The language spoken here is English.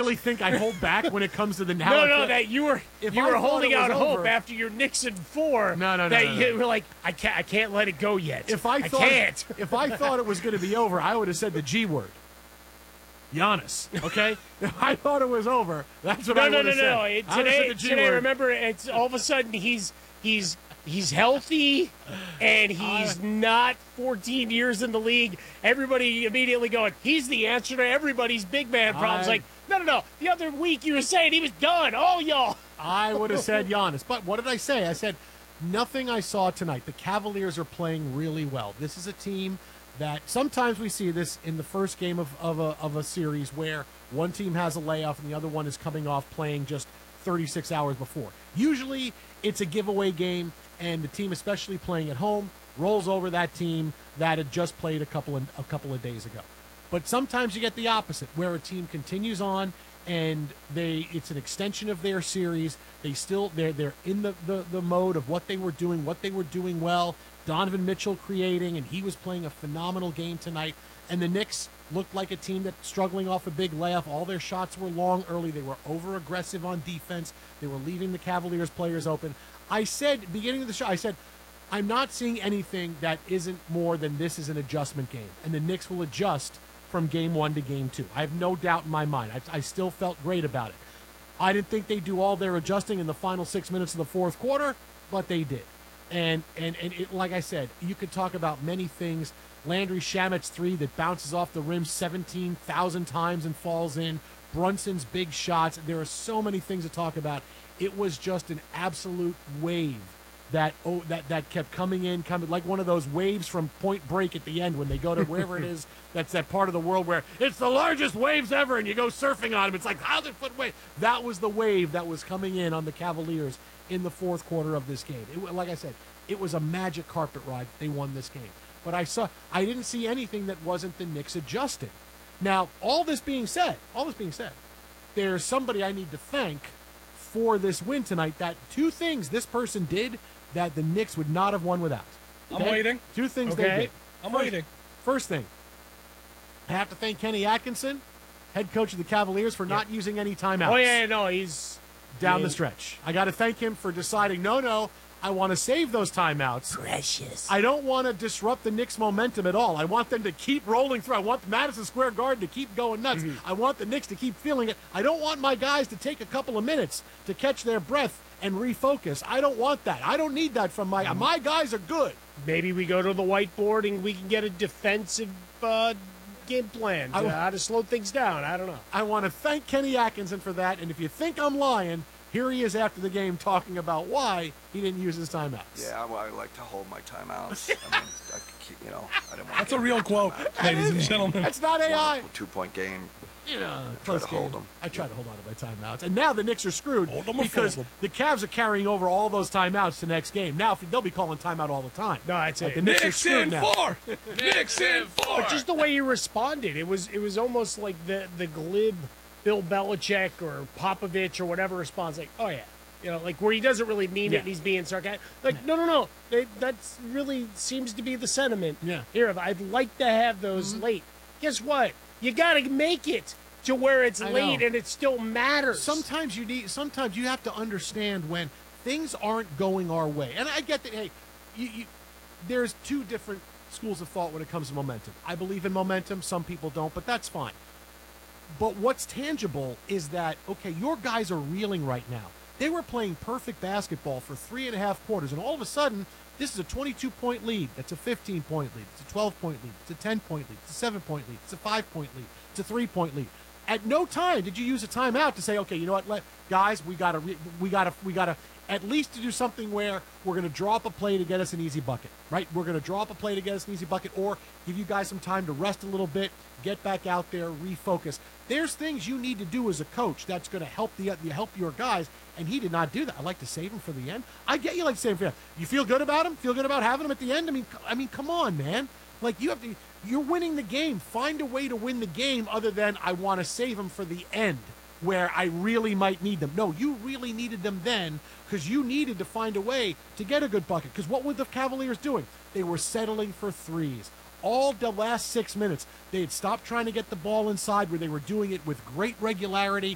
really think I hold back when it comes to the now? No, that you were holding out hope after your Nixon 4. No. You were like, I can't let it go yet. If I thought it was going to be over, I would have said the G word. Giannis, okay? If I thought it was over, that's what I would have said. Today, remember, it's all of a sudden he's healthy and he's not 14 years in the league. Everybody immediately going, he's the answer to everybody's big man problems. No. The other week you were saying he was done. Oh, y'all. I would have said Giannis. But what did I say? I said nothing I saw tonight. The Cavaliers are playing really well. This is a team that sometimes we see this in the first game of a series where one team has a layoff and the other one is coming off playing just 36 hours before. Usually it's a giveaway game, and the team, especially playing at home, rolls over that team that had just played a couple of days ago. But sometimes you get the opposite, where a team continues on and it's an extension of their series. They're in the mode of what they were doing well. Donovan Mitchell creating, and he was playing a phenomenal game tonight. And the Knicks looked like a team that's struggling off a big layoff. All their shots were long early. They were over-aggressive on defense. They were leaving the Cavaliers players open. I said, beginning of the show, I'm not seeing anything that isn't more than this is an adjustment game. And the Knicks will adjust from game 1 to game 2. I have no doubt in my mind. I still felt great about it. I didn't think they'd do all their adjusting in the final 6 minutes of the fourth quarter, but they did. And it, like I said, you could talk about many things. Landry Shamet's 3 that bounces off the rim 17,000 times and falls in. Brunson's big shots. There are so many things to talk about. It was just an absolute wave that kept coming like one of those waves from Point Break at the end when they go to wherever it is. That's that part of the world where it's the largest waves ever, and you go surfing on them. It's like 1,000-foot wave. That was the wave that was coming in on the Cavaliers in the fourth quarter of this game. Like I said, it was a magic carpet ride. They won this game. But I didn't see anything that wasn't the Knicks adjusting. Now, all this being said, there's somebody I need to thank for this win tonight. That two things this person did that the Knicks would not have won without. Okay? I'm waiting. Two things they did. I'm waiting. First thing, I have to thank Kenny Atkinson, head coach of the Cavaliers, for not using any timeouts. Oh, yeah, no, he's down the stretch. I got to thank him for deciding, no, I want to save those timeouts. Precious. I don't want to disrupt the Knicks' momentum at all. I want them to keep rolling through. I want Madison Square Garden to keep going nuts. I want the Knicks to keep feeling it. I don't want my guys to take a couple of minutes to catch their breath and refocus. I don't want that. I don't need that from my guys are good. Maybe we go to the whiteboard and we can get a defensive game plan to how to slow things down. I don't know. I want to thank Kenny Atkinson for that, and if you think I'm lying, here he is after the game talking about why he didn't use his timeouts. Yeah, well, I like to hold my timeouts. I mean, I didn't want. That's a real quote, ladies and gentlemen. That's not AI. 2-point game. Close to game. hold them. I try to hold on to my timeouts. And now the Knicks are screwed because the Cavs are carrying over all those timeouts to next game. Now they'll be calling timeout all the time. No, I'd say the Knicks are screwed now. Knicks in 4. But just the way he responded, it was almost like the glib Bill Belichick or Popovich or whatever response, like, oh yeah. Like where he doesn't really mean it and he's being sarcastic. Like, no. That really seems to be the sentiment. Yeah. Here, I'd like to have those late. Guess what? You got to make it to where it's late and it still matters. Sometimes you have to understand when things aren't going our way. And I get that, hey, there's two different schools of thought when it comes to momentum. I believe in momentum. Some people don't, but that's fine. But what's tangible is that, okay, your guys are reeling right now. They were playing perfect basketball for 3.5 quarters, and all of a sudden, this is a 22-point lead. That's a 15-point lead. It's a 12-point lead. It's a 10-point lead. It's a 7-point lead. It's a 5-point lead. It's a 3-point lead. At no time did you use a timeout to say, okay, you know what, guys, we gotta at least to do something where we're going to draw up a play to get us an easy bucket, right? We're going to draw up a play to get us an easy bucket, or give you guys some time to rest a little bit, get back out there, refocus. There's things you need to do as a coach that's going to help your guys, and he did not do that. I like to save him for the end. I get you like to save him for the end. You feel good about him? Feel good about having him at the end? I mean, come on, man. Like you're winning the game. Find a way to win the game other than I want to save him for the end, where I really might need them. No, you really needed them then because you needed to find a way to get a good bucket. Because what were the Cavaliers doing? They were settling for threes. All the last 6 minutes, they had stopped trying to get the ball inside where they were doing it with great regularity.